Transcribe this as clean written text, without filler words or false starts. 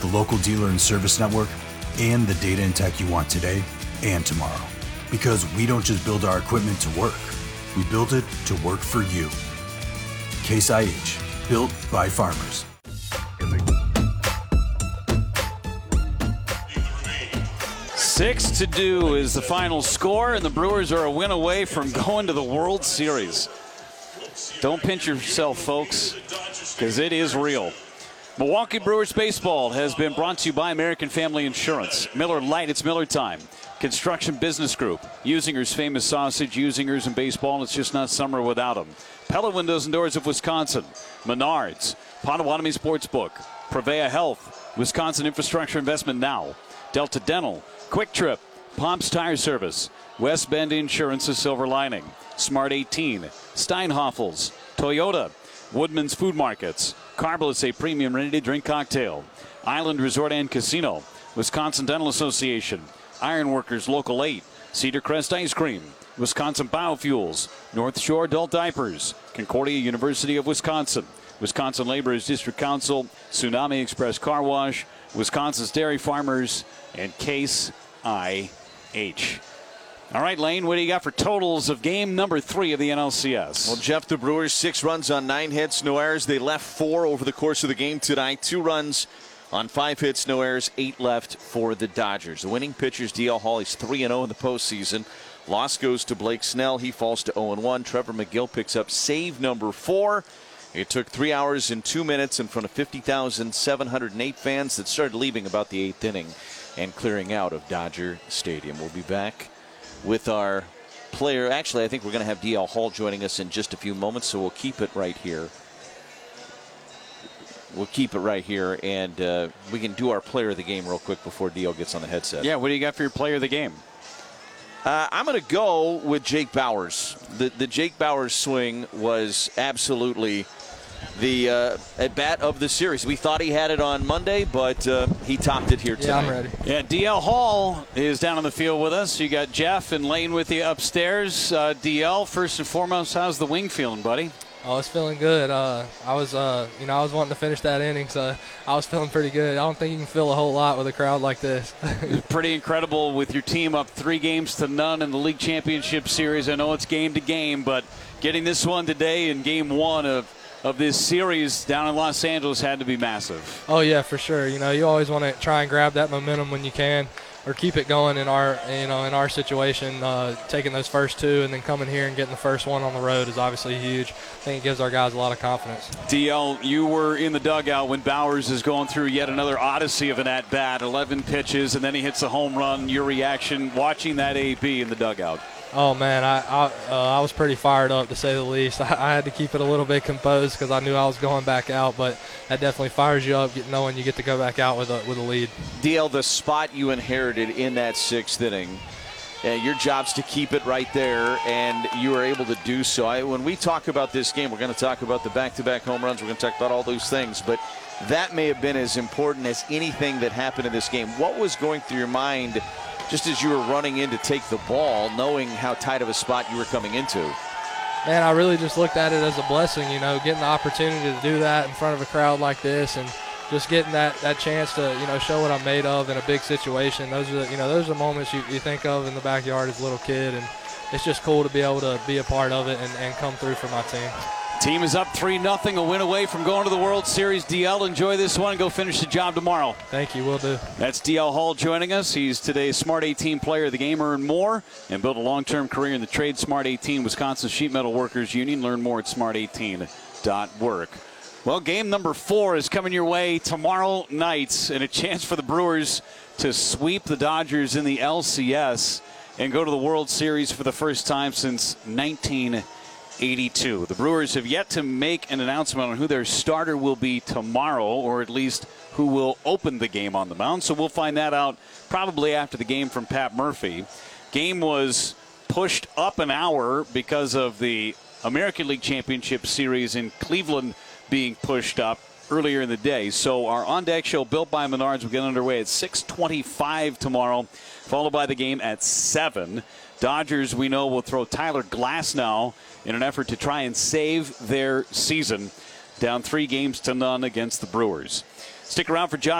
the local dealer and service network, and the data and tech you want today and tomorrow. Because we don't just build our equipment to work, we build it to work for you. Case IH, built by farmers. 6-2 is the final score, and the Brewers are a win away from going to the World Series. Don't pinch yourself, folks, because it is real. Milwaukee Brewers baseball has been brought to you by American Family Insurance. Miller Lite, it's Miller time. Construction Business Group, Usinger's famous sausage, Usingers in baseball, it's just not summer without them. Pella Windows and Doors of Wisconsin, Menards, Potawatomi Sportsbook, Prevea Health, Wisconsin Infrastructure Investment Now, Delta Dental, Quick Trip, Pomps Tire Service, West Bend Insurance, a Silver Lining, Smart 18, Steinhoffels, Toyota, Woodman's Food Markets, Carbless, a premium ready-to-drink cocktail, Island Resort and Casino, Wisconsin Dental Association, Ironworkers Local 8, Cedar Crest Ice Cream, Wisconsin Biofuels, North Shore Adult Diapers, Concordia University of Wisconsin, Wisconsin Laborers District Council, Tsunami Express Car Wash, Wisconsin's Dairy Farmers, and Case IH. All right, Lane, what do you got for totals of game number 3 of the NLCS? Well, Jeff, the Brewers 6 runs on 9 hits, no errors. They left 4 over the course of the game tonight. 2 runs on 5 hits, no errors, 8 left for the Dodgers. The winning pitcher's DL Hall. He's 3-0 in the postseason. Loss goes to Blake Snell. He falls to 0-1. Trevor McGill picks up save number 4. It took 3 hours and 2 minutes in front of 50,708 fans that started leaving about the 8th inning and clearing out of Dodger Stadium. We'll be back with our player. Actually, I think we're going to have DL Hall joining us in just a few moments, so we'll keep it right here. We'll keep it right here, and we can do our player of the game real quick before DL gets on the headset. Yeah, what do you got for your player of the game? I'm going to go with Jake Bauers. The Jake Bauers swing was absolutely the at-bat of the series. We thought he had it on Monday, but he topped it here tonight. Yeah, I'm ready. Yeah, DL Hall is down on the field with us. You got Jeff and Lane with you upstairs. DL, first and foremost, how's the wing feeling, buddy? Oh, it's feeling good. I was wanting to finish that inning, so I was feeling pretty good. I don't think you can feel a whole lot with a crowd like this. Pretty incredible with your team up 3-0 in the league championship series. I know it's game to game, but getting this one today in game 1 of this series down in Los Angeles had to be massive. Oh yeah, for sure. You always want to try and grab that momentum when you can, or keep it going. In our situation, taking those first 2 and then coming here and getting the first one on the road is obviously huge. I think it gives our guys a lot of confidence. DL, you were in the dugout when Bauers is going through yet another odyssey of an at-bat, 11 pitches, and then he hits a home run. Your reaction watching that AB in the dugout? Oh man, I was pretty fired up, to say the least. I had to keep it a little bit composed because I knew I was going back out, but that definitely fires you up, knowing you get to go back out with a lead. DL, the spot you inherited in that 6th inning, your job's to keep it right there, and you were able to do so. When we talk about this game, we're going to talk about the back-to-back home runs. We're going to talk about all those things, but that may have been as important as anything that happened in this game. What was going through your mind just as you were running in to take the ball, knowing how tight of a spot you were coming into? Man, I really just looked at it as a blessing, getting the opportunity to do that in front of a crowd like this, and just getting that chance to, show what I'm made of in a big situation. Those are the moments you think of in the backyard as a little kid, and it's just cool to be able to be a part of it and come through for my team. Team is up 3-0, a win away from going to the World Series. DL, enjoy this one and go finish the job tomorrow. Thank you, will do. That's DL Hall joining us. He's today's Smart 18 Player of the Game, earned more, and built a long-term career in the trade. Smart 18, Wisconsin Sheet Metal Workers Union. Learn more at smart18.work. Well, game number 4 is coming your way tomorrow night, and a chance for the Brewers to sweep the Dodgers in the LCS and go to the World Series for the first time since 1982. The Brewers have yet to make an announcement on who their starter will be tomorrow, or at least who will open the game on the mound. So we'll find that out probably after the game from Pat Murphy. Game was pushed up an hour because of the American League Championship Series in Cleveland being pushed up earlier in the day. So our on-deck show, Built by Menards, will get underway at 6:25 tomorrow, followed by the game at 7. Dodgers, we know, will throw Tyler Glasnow in an effort to try and save their season, down 3-0 against the Brewers. Stick around for Josh.